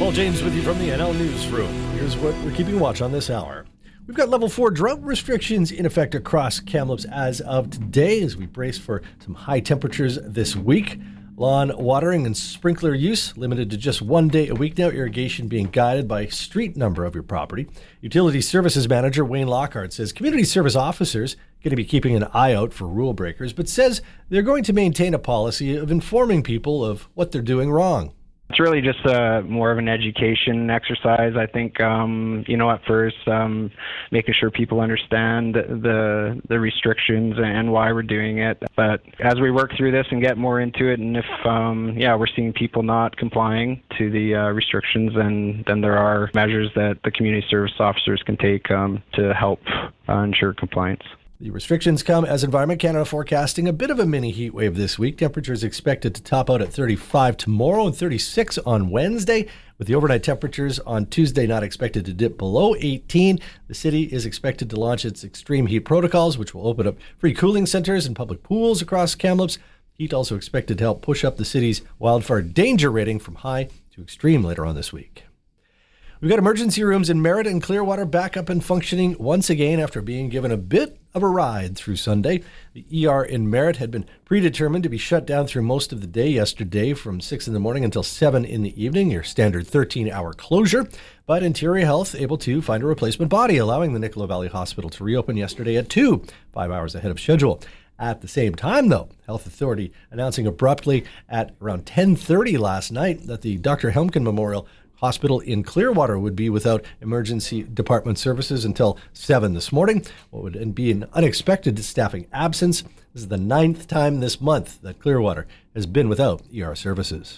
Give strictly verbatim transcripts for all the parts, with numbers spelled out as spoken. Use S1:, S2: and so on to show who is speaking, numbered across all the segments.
S1: Paul James with you from the N L Newsroom. Here's what we're keeping watch on this hour. We've got level four drought restrictions in effect across Kamloops as of today as we brace for some high temperatures this week. Lawn watering and sprinkler use limited to just one day a week now. Irrigation being guided by street number of your property. Utility Services Manager Wayne Lockhart says community service officers going to be keeping an eye out for rule breakers, but says they're going to maintain a policy of informing people of what they're doing wrong.
S2: It's really just uh, more of an education exercise, I think, um, you know, at first, um, making sure people understand the the restrictions and why we're doing it. But as we work through this and get more into it, and if, um, yeah, we're seeing people not complying to the uh, restrictions, then, then there are measures that the community service officers can take um, to help uh, ensure compliance.
S1: The restrictions come as Environment Canada forecasting a bit of a mini heat wave this week. Temperatures expected to top out at thirty-five tomorrow and thirty-six on Wednesday, with the overnight temperatures on Tuesday not expected to dip below eighteen. The city is expected to launch its extreme heat protocols, which will open up free cooling centers and public pools across Kamloops. Heat also expected to help push up the city's wildfire danger rating from high to extreme later on this week. We've got emergency rooms in Merritt and Clearwater back up and functioning once again after being given a bit of a ride through Sunday. The E R in Merritt had been predetermined to be shut down through most of the day yesterday from six in the morning until seven in the evening, your standard thirteen-hour closure. But Interior Health able to find a replacement body, allowing the Nicola Valley Hospital to reopen yesterday at two, five hours ahead of schedule. At the same time, though, Health Authority announcing abruptly at around ten thirty last night that the Doctor Helmken Memorial Hospital in Clearwater would be without emergency department services until seven this morning. What would be an unexpected staffing absence. This is the ninth time this month that Clearwater has been without E R services.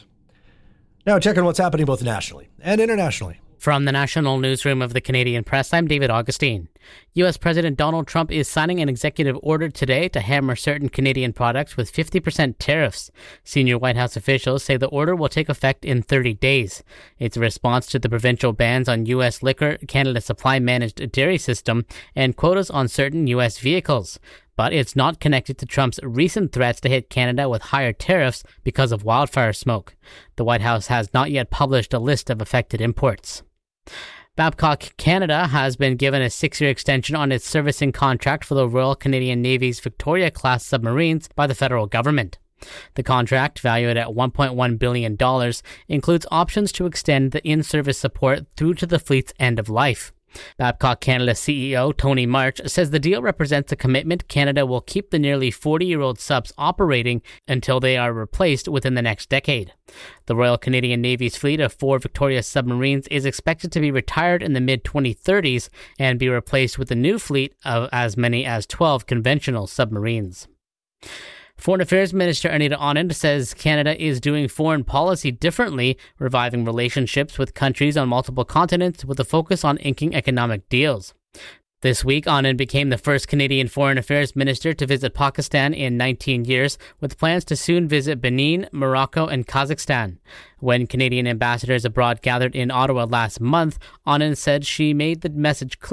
S1: Now check on what's happening both nationally and internationally.
S3: From the National Newsroom of the Canadian Press, I'm David Augustine. U S. President Donald Trump is signing an executive order today to hammer certain Canadian products with fifty percent tariffs. Senior White House officials say the order will take effect in thirty days. It's a response to the provincial bans on U S liquor, Canada Supply managed dairy system, and quotas on certain U S vehicles. But it's not connected to Trump's recent threats to hit Canada with higher tariffs because of wildfire smoke. The White House has not yet published a list of affected imports. Babcock Canada has been given a six-year extension on its servicing contract for the Royal Canadian Navy's Victoria-class submarines by the federal government. The contract, valued at one point one billion dollars, includes options to extend the in-service support through to the fleet's end of life. Babcock Canada C E O Tony March says the deal represents a commitment Canada will keep the nearly forty-year-old subs operating until they are replaced within the next decade. The Royal Canadian Navy's fleet of four Victoria submarines is expected to be retired in the mid twenty thirties and be replaced with a new fleet of as many as twelve conventional submarines. Foreign Affairs Minister Anita Anand says Canada is doing foreign policy differently, reviving relationships with countries on multiple continents with a focus on inking economic deals. This week, Anand became the first Canadian Foreign Affairs Minister to visit Pakistan in nineteen years, with plans to soon visit Benin, Morocco, and Kazakhstan. When Canadian ambassadors abroad gathered in Ottawa last month, Anand said she made the message clear